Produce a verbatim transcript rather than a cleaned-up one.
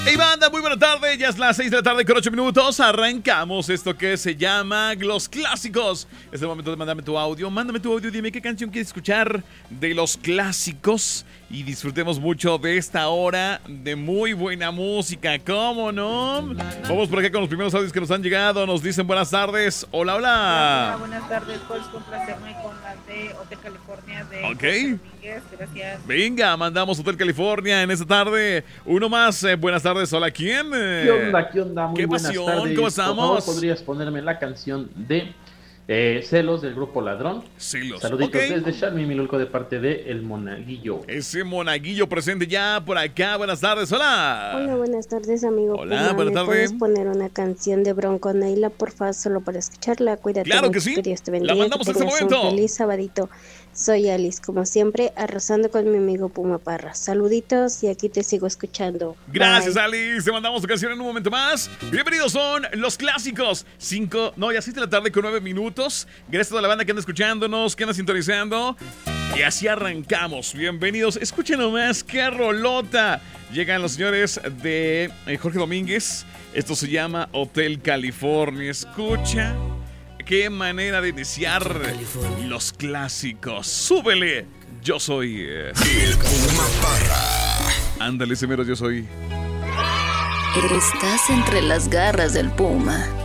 Hey banda, muy buena tarde, ya es las seis de la tarde con ocho minutos, arrancamos esto que se llama Los Clásicos. Es el momento de mandarme tu audio, mándame tu audio, dime qué canción quieres escuchar de Los Clásicos y disfrutemos mucho de esta hora de muy buena música, ¿cómo no? Vamos por acá con los primeros audios que nos han llegado, nos dicen buenas tardes, hola, hola. Hola, buenas tardes, puedes complacerme con la de Hotel California de Ok. Jorge Domínguez, gracias. Venga, mandamos Hotel California en esta tarde, uno más, eh, buenas tardes, hola, ¿quién? Eh, ¿Qué onda? ¿Qué onda? Muy ¿Qué buenas pasión? tardes. ¿Cómo estamos? Por favor, ¿podrías ponerme la canción de eh, Celos del grupo Ladrón? Celos. Saluditos Ok. desde Charmy Milulco de parte de El Monaguillo. Ese monaguillo presente ya por acá. Buenas tardes, hola. Hola, buenas tardes, amigo. Hola, Puma. buenas ¿Me tardes. puedes poner una canción de Bronco Neila, por favor, solo para escucharla? Cuídate Claro mucho, que sí. que Dios te La bendiga, mandamos que en este tengas un momento. feliz sabadito. Soy Alice, como siempre, arrasando con mi amigo Puma Parra. Saluditos y aquí te sigo escuchando. Gracias, Bye. Alice. Te mandamos tu canción en un momento más. Bienvenidos son Los Clásicos. Cinco, no, ya seis de la tarde con nueve minutos. Gracias a toda la banda que anda escuchándonos, que anda sintonizando. Y así arrancamos. Bienvenidos. Escuchen nomás qué rolota. Llegan los señores de eh, Jorge Domínguez. Esto se llama Hotel California. Escucha. Qué manera de iniciar Los Clásicos. Súbele. Yo soy. eh, El Puma Parra. Ándale, ese mero yo soy. Estás entre las garras del puma.